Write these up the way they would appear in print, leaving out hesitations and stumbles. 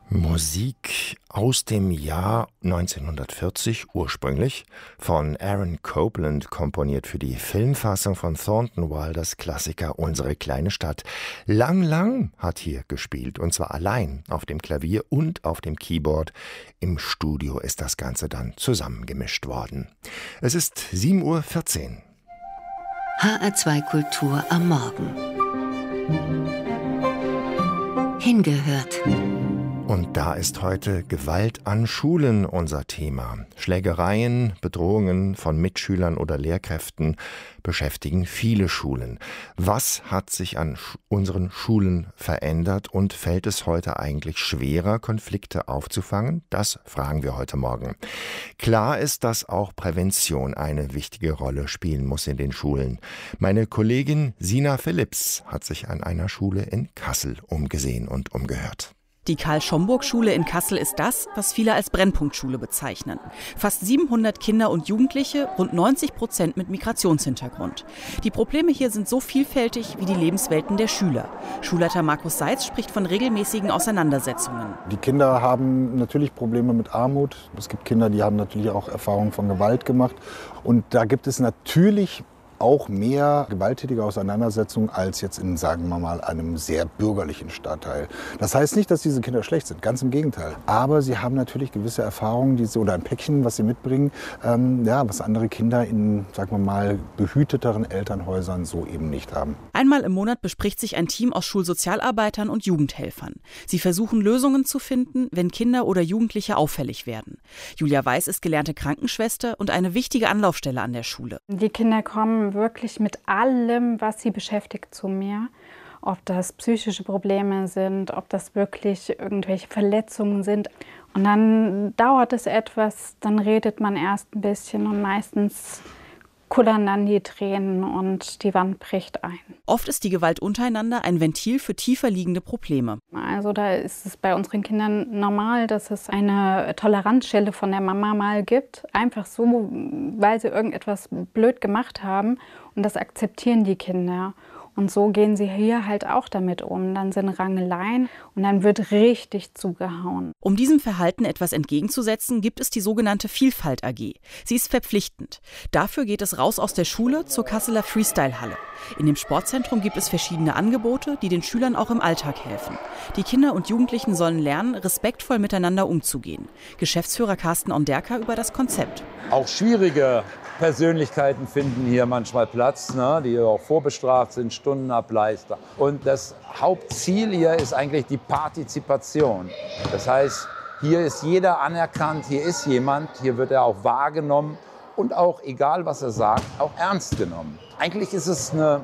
Musik aus dem Jahr 1940 ursprünglich, von Aaron Copland komponiert für die Filmfassung von Thornton Wilders Klassiker Unsere kleine Stadt. Lang Lang hat hier gespielt, und zwar allein auf dem Klavier und auf dem Keyboard. Im Studio ist das Ganze dann zusammengemischt worden. Es ist 7:14 Uhr. HR2 Kultur am Morgen. Hingehört. Und da ist heute Gewalt an Schulen unser Thema. Schlägereien, Bedrohungen von Mitschülern oder Lehrkräften beschäftigen viele Schulen. Was hat sich an unseren Schulen verändert und fällt es heute eigentlich schwerer, Konflikte aufzufangen? Das fragen wir heute Morgen. Klar ist, dass auch Prävention eine wichtige Rolle spielen muss in den Schulen. Meine Kollegin Sina Philipps hat sich an einer Schule in Kassel umgesehen und umgehört. Die Karl-Schomburg-Schule in Kassel ist das, was viele als Brennpunktschule bezeichnen. Fast 700 Kinder und Jugendliche, rund 90% mit Migrationshintergrund. Die Probleme hier sind so vielfältig wie die Lebenswelten der Schüler. Schulleiter Markus Seitz spricht von regelmäßigen Auseinandersetzungen. Die Kinder haben natürlich Probleme mit Armut. Es gibt Kinder, die haben natürlich auch Erfahrungen von Gewalt gemacht. Und da gibt es natürlich auch mehr gewalttätige Auseinandersetzungen als jetzt in, sagen wir mal, einem sehr bürgerlichen Stadtteil. Das heißt nicht, dass diese Kinder schlecht sind, ganz im Gegenteil. Aber sie haben natürlich gewisse Erfahrungen, oder ein Päckchen, was sie mitbringen, was andere Kinder in, sagen wir mal, behüteteren Elternhäusern so eben nicht haben. Einmal im Monat bespricht sich ein Team aus Schulsozialarbeitern und Jugendhelfern. Sie versuchen Lösungen zu finden, wenn Kinder oder Jugendliche auffällig werden. Julia Weiß ist gelernte Krankenschwester und eine wichtige Anlaufstelle an der Schule. Die Kinder kommen wirklich mit allem, was sie beschäftigt, zu mir. Ob das psychische Probleme sind, ob das wirklich irgendwelche Verletzungen sind. Und dann dauert es etwas, dann redet man erst ein bisschen und meistens kullern dann die Tränen und die Wand bricht ein. Oft ist die Gewalt untereinander ein Ventil für tiefer liegende Probleme. Also da ist es bei unseren Kindern normal, dass es eine Toleranzschwelle von der Mama mal gibt. Einfach so, weil sie irgendetwas blöd gemacht haben. Und das akzeptieren die Kinder. Und so gehen sie hier halt auch damit um. Dann sind Rangeleien und dann wird richtig zugehauen. Um diesem Verhalten etwas entgegenzusetzen, gibt es die sogenannte Vielfalt AG. Sie ist verpflichtend. Dafür geht es raus aus der Schule zur Kasseler Freestyle-Halle. In dem Sportzentrum gibt es verschiedene Angebote, die den Schülern auch im Alltag helfen. Die Kinder und Jugendlichen sollen lernen, respektvoll miteinander umzugehen. Geschäftsführer Carsten Onderka über das Konzept. Auch schwierige Persönlichkeiten finden hier manchmal Platz, die auch vorbestraft sind, Stundenableister. Und das Hauptziel hier ist eigentlich die Partizipation. Das heißt, hier ist jeder anerkannt, hier ist jemand, hier wird er auch wahrgenommen und auch, egal was er sagt, auch ernst genommen. Eigentlich ist es eine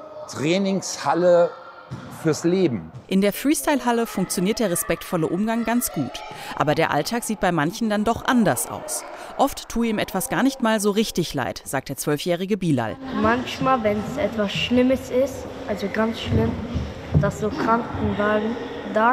Trainingshalle fürs Leben. In der Freestyle-Halle funktioniert der respektvolle Umgang ganz gut. Aber der Alltag sieht bei manchen dann doch anders aus. Oft tue ihm etwas gar nicht mal so richtig leid, sagt der 12-jährige Bilal. Manchmal, wenn es etwas Schlimmes ist, also ganz schlimm, dass so Krankenwagen dann.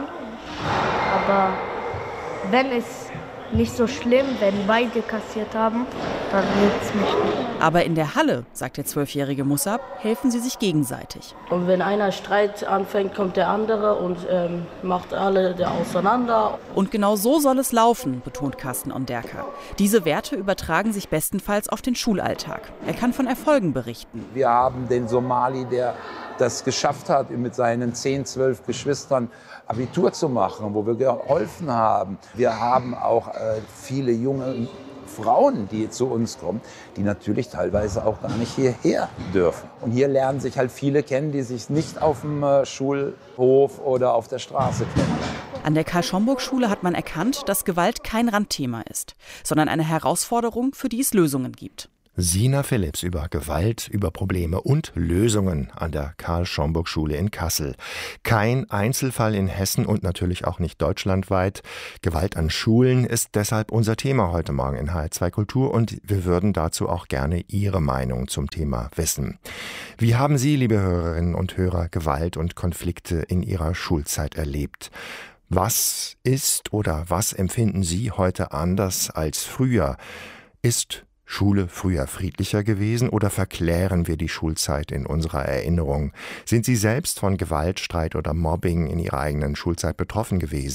Aber wenn es nicht so schlimm, wenn beide kassiert haben, dann juckt es mich nicht. Aber in der Halle, sagt der 12-jährige Musab, helfen sie sich gegenseitig. Und wenn einer Streit anfängt, kommt der andere und macht alle auseinander. Und genau so soll es laufen, betont Carsten Onderka. Diese Werte übertragen sich bestenfalls auf den Schulalltag. Er kann von Erfolgen berichten. Wir haben den Somali, der das geschafft hat, mit seinen 10, 12 Geschwistern Abitur zu machen, wo wir geholfen haben. Wir haben auch viele junge Frauen, die zu uns kommen, die natürlich teilweise auch gar nicht hierher dürfen. Und hier lernen sich halt viele kennen, die sich nicht auf dem Schulhof oder auf der Straße kennen. An der Karl-Schomburg-Schule hat man erkannt, dass Gewalt kein Randthema ist, sondern eine Herausforderung, für die es Lösungen gibt. Sina Philipps über Gewalt, über Probleme und Lösungen an der Karl-Schomburg-Schule in Kassel. Kein Einzelfall in Hessen und natürlich auch nicht deutschlandweit. Gewalt an Schulen ist deshalb unser Thema heute Morgen in HR2 Kultur und wir würden dazu auch gerne Ihre Meinung zum Thema wissen. Wie haben Sie, liebe Hörerinnen und Hörer, Gewalt und Konflikte in Ihrer Schulzeit erlebt? Was ist oder was empfinden Sie heute anders als früher? Ist Schule früher friedlicher gewesen oder verklären wir die Schulzeit in unserer Erinnerung? Sind Sie selbst von Gewalt, Streit oder Mobbing in Ihrer eigenen Schulzeit betroffen gewesen?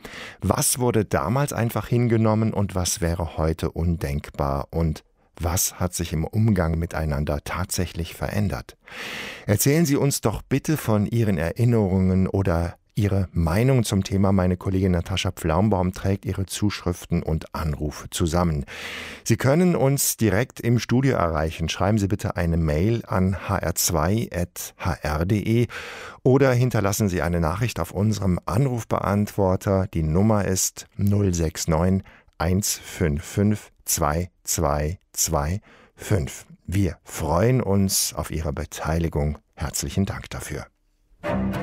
Was wurde damals einfach hingenommen und was wäre heute undenkbar? Und was hat sich im Umgang miteinander tatsächlich verändert? Erzählen Sie uns doch bitte von Ihren Erinnerungen oder Ihre Meinung zum Thema. Meine Kollegin Natascha Pflaumbaum trägt Ihre Zuschriften und Anrufe zusammen. Sie können uns direkt im Studio erreichen. Schreiben Sie bitte eine Mail an hr2@hr.de oder hinterlassen Sie eine Nachricht auf unserem Anrufbeantworter. Die Nummer ist 069 155 2225. Wir freuen uns auf Ihre Beteiligung. Herzlichen Dank dafür.